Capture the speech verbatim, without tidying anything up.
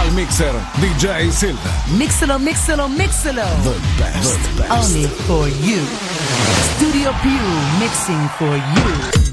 Special Mixer D J Silva. Mixalo, mixalo, mixalo. The best, the best. Only for you. Studio Più, mixing for you.